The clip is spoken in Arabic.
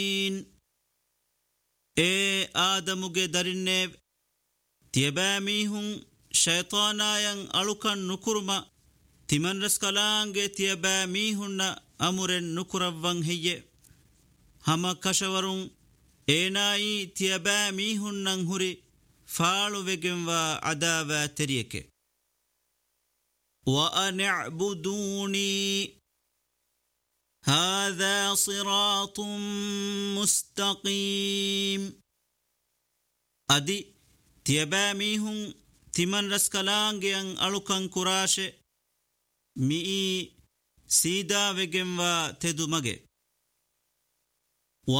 آدموگه درینه تیبامیهون شیطاناین الوکن نکرما تیمن رسکلانگه تیبامیهون امورن نکروان هیه هما کشورون اینایی تیبامیهون نهوری فالو وگن و عذاب تریکه وأن اعبدوني هذا صراط مستقيم أدي تيباميهم تمن رسكالانجيان ألوكان كراش مئي سيدا وگن و تدو مگه